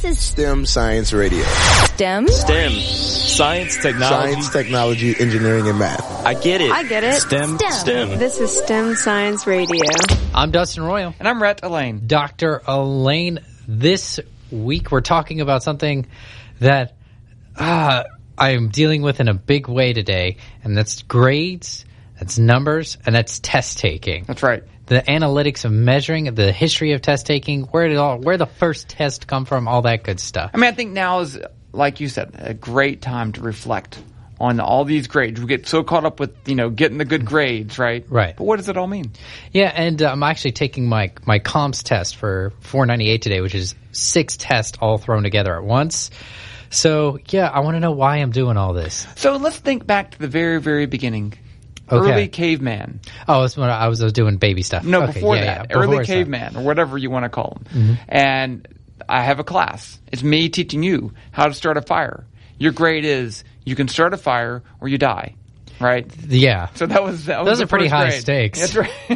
This is STEM Science Radio. STEM? STEM. Science, technology. Science, technology, engineering, and math. I get it. I get it. STEM. STEM. This is STEM Science Radio. I'm Dustin Royal. And I'm Rhett Elaine. Dr. Elaine, this week we're talking about something that I'm dealing with in a big way today, and that's grades, that's numbers, and that's test taking. That's right. The analytics of measuring, the history of test taking, where the first test come from, all that good stuff. I mean, I think now is, like you said, a great time to reflect on all these grades. We get so caught up with, getting the good grades, right? Right. But what does it all mean? Yeah, and I'm actually taking my comps test for 498 today, which is 6 tests all thrown together at once. So, yeah, I want to know why I'm doing all this. So let's think back to the very, very beginning. Okay. Early caveman. Oh, it's when I was doing baby stuff. No, okay, before yeah, that. before Early that. caveman, or whatever you want to call them. And I have a class. It's me teaching you how to start a fire. Your grade is you can start a fire or you die, right? Yeah. So that was those are pretty high grade. stakes. That's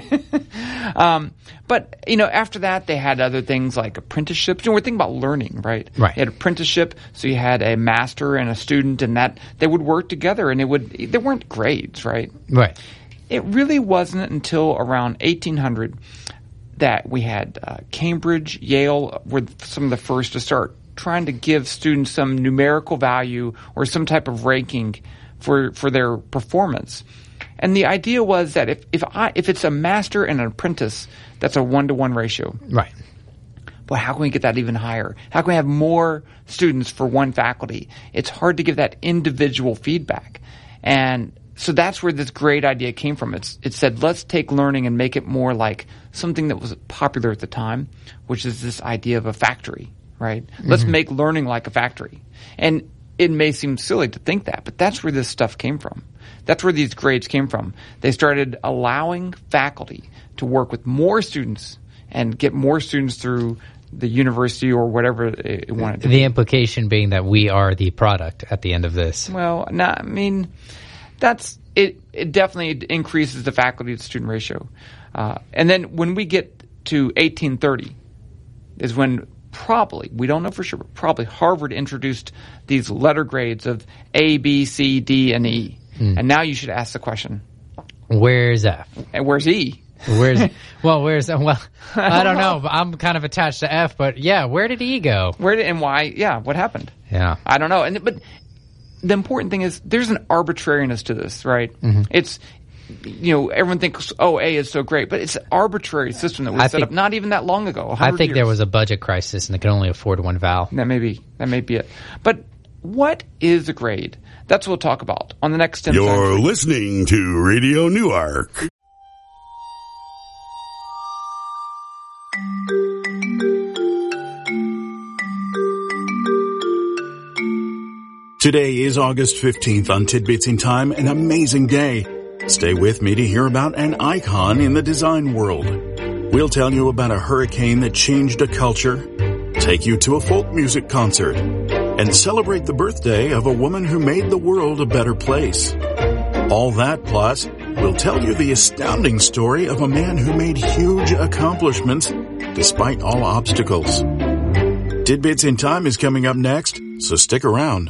right. But after that, they had other things like apprenticeships. We're thinking about learning, right? Right. You had apprenticeship, so you had a master and a student, and that they would work together, and there weren't grades, right? Right. It really wasn't until around 1800 that we had Cambridge, Yale were some of the first to start trying to give students some numerical value or some type of ranking for their performance. And the idea was that if it's a master and an apprentice, that's a 1-to-1 ratio. Right. But how can we get that even higher? How can we have more students for one faculty? It's hard to give that individual feedback. And so that's where this great idea came from. It said, let's take learning and make it more like something that was popular at the time, which is this idea of a factory, right? Let's make learning like a factory. And it may seem silly to think that, but that's where this stuff came from. That's where these grades came from. They started allowing faculty to work with more students and get more students through the university or whatever it wanted to The be. implication being that we are the product at the end of this. Well, no, I mean, that's it. It definitely increases the faculty to student ratio. And then when we get to 1830 is when probably, we don't know for sure, but probably Harvard introduced these letter grades of A, B, C, D, and E. And now you should ask the question, Where's F? and where's E? Where's I don't know. But I'm kind of attached to F, but yeah, where did E go? Where did, and why? Yeah, what happened? Yeah. I don't know. But the important thing is there's an arbitrariness to this, right? It's, everyone thinks, A is so great, but it's an arbitrary system that was set up not even that long ago. I think there was a budget crisis and they could only afford one vowel. That may be it. But what is a grade? That's what we'll talk about on the next 10 You're Century. listening to Radio Newark. Today is August 15th on Tidbits in Time, an amazing day. Stay with me to hear about an icon in the design world. We'll tell you about a hurricane that changed a culture, take you to a folk music concert, and celebrate the birthday of a woman who made the world a better place. All that plus, we'll tell you the astounding story of a man who made huge accomplishments despite all obstacles. Tidbits in Time is coming up next, so stick around.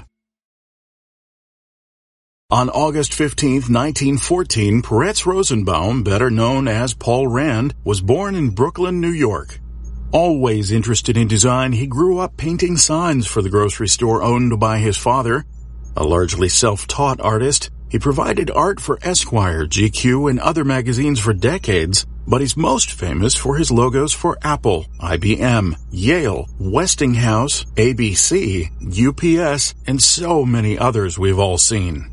On August 15, 1914, Peretz Rosenbaum, better known as Paul Rand, was born in Brooklyn, New York. Always interested in design, he grew up painting signs for the grocery store owned by his father. A largely self-taught artist, he provided art for Esquire, GQ, and other magazines for decades, but he's most famous for his logos for Apple, IBM, Yale, Westinghouse, ABC, UPS, and so many others we've all seen.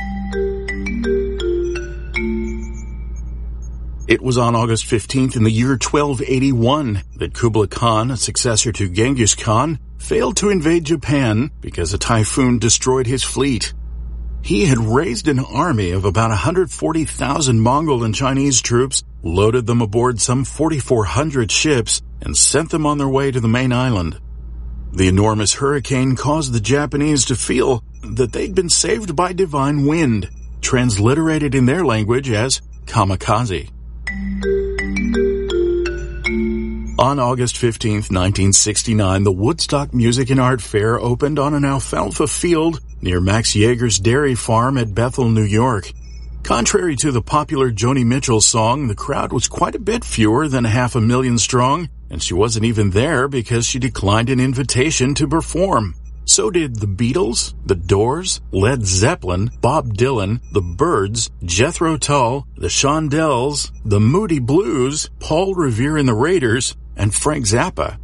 It was on August 15th in the year 1281 that Kublai Khan, a successor to Genghis Khan, failed to invade Japan because a typhoon destroyed his fleet. He had raised an army of about 140,000 Mongol and Chinese troops, loaded them aboard some 4,400 ships, and sent them on their way to the main island. The enormous hurricane caused the Japanese to feel that they'd been saved by divine wind, transliterated in their language as kamikaze. On August 15th, 1969, the Woodstock Music and Art Fair opened on an alfalfa field near Max Yeager's dairy farm at Bethel, New York. Contrary to the popular Joni Mitchell song, the crowd was quite a bit fewer than 500,000 strong, and she wasn't even there because she declined an invitation to perform. So did the Beatles, the Doors, Led Zeppelin, Bob Dylan, the Byrds, Jethro Tull, the Shondells, the Moody Blues, Paul Revere and the Raiders, and Frank Zappa.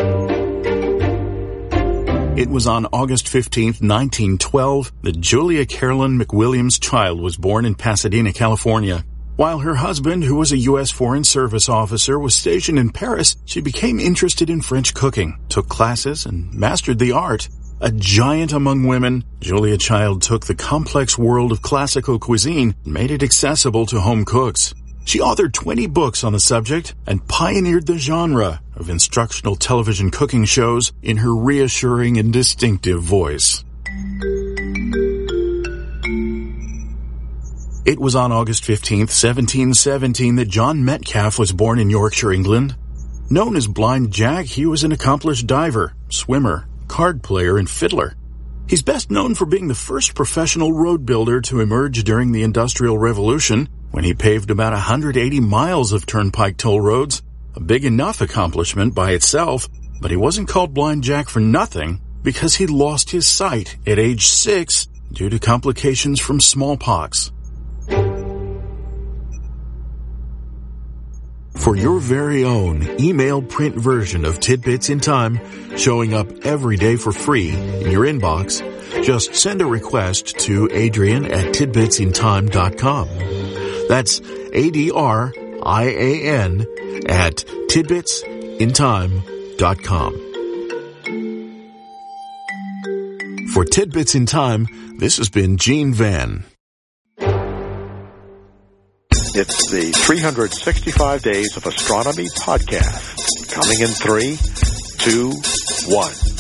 It was on August 15th, 1912, that Julia Carolyn McWilliams Child was born in Pasadena, California. While her husband, who was a U.S. Foreign Service officer, was stationed in Paris, she became interested in French cooking, took classes, and mastered the art. A giant among women, Julia Child took the complex world of classical cuisine and made it accessible to home cooks. She authored 20 books on the subject and pioneered the genre of instructional television cooking shows in her reassuring and distinctive voice. It was on August 15th, 1717 that John Metcalfe was born in Yorkshire, England. Known as Blind Jack, he was an accomplished diver, swimmer, card player, and fiddler. He's best known for being the first professional road builder to emerge during the Industrial Revolution, when he paved about 180 miles of turnpike toll roads, a big enough accomplishment by itself, but he wasn't called Blind Jack for nothing, because he lost his sight at age 6 due to complications from smallpox. For your very own email print version of Tidbits in Time, showing up every day for free in your inbox, just send a request to Adrian@tidbitsintime.com. That's ADRIAN at tidbitsintime.com. For Tidbits in Time, this has been Gene Van. It's the 365 Days of Astronomy podcast. Coming in 3, 2, 1.